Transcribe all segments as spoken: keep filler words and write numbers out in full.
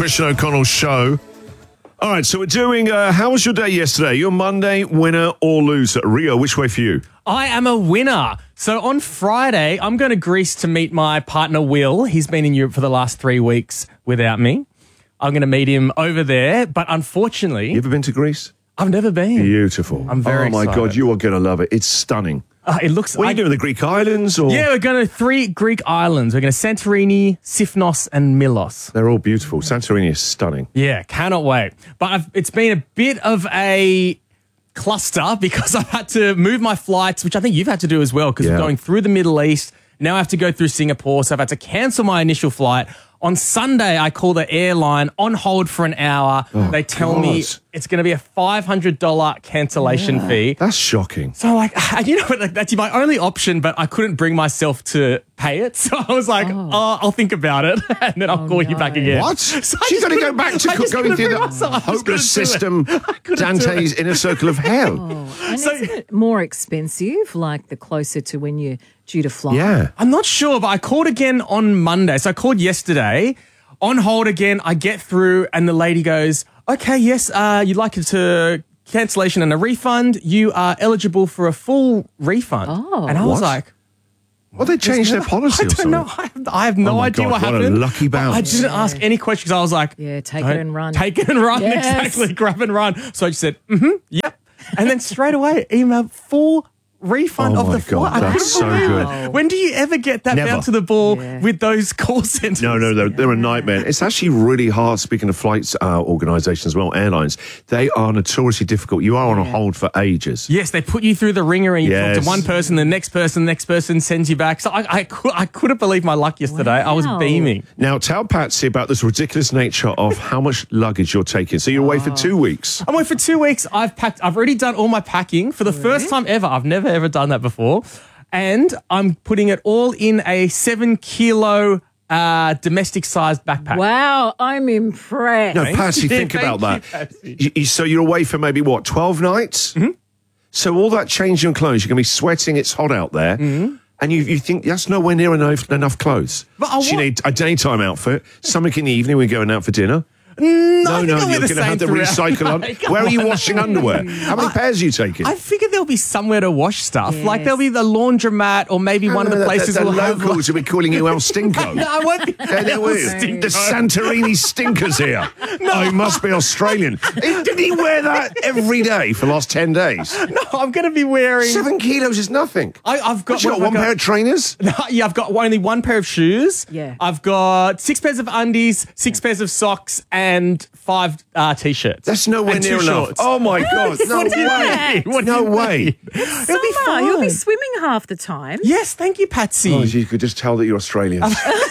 Christian O'Connell Show. All right, so we're doing, uh, how was your day yesterday? Your Monday, winner or loser? Rio, which way for you? I am a winner. So on Friday, I'm going to Greece to meet my partner, Will. He's been in Europe for the last three weeks without me. I'm going to meet him over there, but unfortunately... You ever been to Greece? I've never been. Beautiful. I'm very Oh, my excited. God, you are going to love it. It's stunning. Uh, it looks... What are I, you doing, the Greek islands? Or? Yeah, we're going to three Greek islands. We're going to Santorini, Sifnos, and Milos. They're all beautiful. Santorini is stunning. Yeah, cannot wait. But I've, it's been a bit of a cluster because I've had to move my flights, which I think you've had to do as well because Yeah. we're going through the Middle East. Now I have to go through Singapore, so I've had to cancel my initial flight. On Sunday, I call the airline on hold for an hour. Oh, they tell God. me it's going to be a five hundred dollars cancellation Yeah. fee. That's shocking. So I'm like, you know what, like, that's my only option, but I couldn't bring myself to pay it. So I was like, oh, oh I'll think about it, and then I'll Oh, call you no. back again. What? So I She's just got to go couldn't- back to I just going couldn't through bring the myself. I just couldn't hopeless do it. system, I couldn't do it. Dante's inner circle of hell. Oh, and So- isn't it more expensive, like the closer to when you're due to fly? Yeah. I'm not sure, but I called again on Monday. So I called yesterday, on hold again. I get through, and the lady goes, okay, yes, uh, you'd like it to cancellation and a refund. You are eligible for a full refund. Oh. And I was What? like, Well, they changed their policy I or don't something. know. I have, I have no Oh my idea God, what what a happened. lucky bounce. I didn't ask any questions. I was like, Yeah, take "Don't- it and run." Take it and run. Yes. Exactly. Grab and run. So I just said, mm-hmm, yep. And then straight away, email full refund Oh of my the flight. God, I that's couldn't so believe good. it. When do you ever get that Never. down to the ball Yeah. with those call centers? No, no, they're, they're a nightmare. It's actually really hard, speaking of flights uh, organisations as well, airlines. They are notoriously difficult. You are on a hold for ages. Yes, they put you through the ringer and you talk Yes. to one person, the next person, the next person sends you back. So I, I, cou- I couldn't believe my luck yesterday. I was Wow. beaming. Now, tell Patsy about this ridiculous nature of how much luggage you're taking. So you're away for two weeks. I'm away for two weeks. I've packed. I've already done all my packing for the first time ever. I've never ever done that before, and I'm putting it all in a seven kilo uh, domestic sized backpack. Wow, I'm impressed. No, Thank Patsy, you, think thank about you, that. Patsy. You- you- so you're away for maybe, what, twelve nights? Mm-hmm. So all that change in clothes, you're going to be sweating, it's hot out there. Mm-hmm. And you, you think that's nowhere near enough, enough clothes. But I so you want- need a daytime outfit, something in the evening, we're going out for dinner. No, I No, think no, I'll you're wear going to same have the throughout. recycle on. Come Where are you on. washing underwear? How many pairs are you taking? I figured there'll be somewhere to wash stuff. Like Yes. there'll be the laundromat or maybe one of the No, places the, the will have. locals will be calling you El Stinko. No, I won't be. Yeah, there we is. Stinko. The Santorini stinkers here. Oh, he must be Australian. Did he wear that every day for the last ten days? No, I'm going to be wearing. Seven kilos is nothing. I, I've got, What, you got what one have I pair of trainers? No, yeah, I've got only one pair of shoes. Yeah. I've got six pairs of undies, six pairs of socks, and five uh, t-shirts. That's nowhere And near two enough. shorts. Oh my God. No What do you way. mean? What do No you way. mean? It'll be Summer, fine. you'll be swimming half the time. Yes, thank you, Patsy. Oh, you could just tell that you're Australian.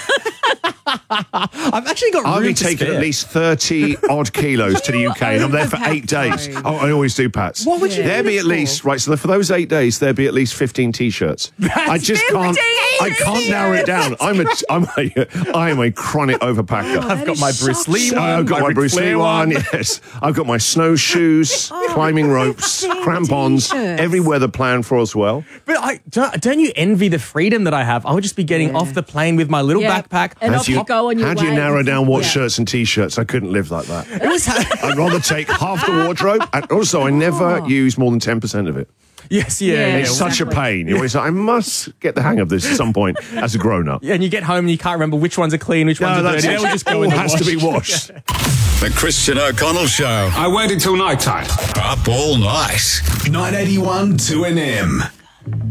I've actually got I'll room be to taking spare. at least thirty odd kilos to the U K, and I'm there for eight days. Overpacked, Oh, I always do, Pats. What would you There do be this at for? least right. So for those eight days, there be at least fifteen t-shirts. I just can't. I can't narrow it down. I'm a. I'm a. I am a chronic overpacker. I've got my Bruce Lee So one. I've got my Ric Bruce Lee Flair one. Yes, I've got my snowshoes, climbing ropes, crampons. t-shirts. Every weather plan for as well. But I, don't, don't you envy the freedom that I have? I would just be getting Yeah. off the plane with my little Yeah. backpack. And How off do you go on your How do you way. narrow down what Yeah. shirts and t-shirts? I couldn't live like that. It was, I'd rather take half the wardrobe, and also I never use more than ten percent of it. yes, yeah, Yeah, yeah. It's such a exactly. pain. You always say, I must get the hang of this at some point as a grown-up. Yeah, and you get home and you can't remember which ones are clean, which ones No, are that's dirty. it. They will just go All in the has to be wash. washed. The Christian O'Connell Show. I waited till night time. Up all night. nine eighty-one two N M.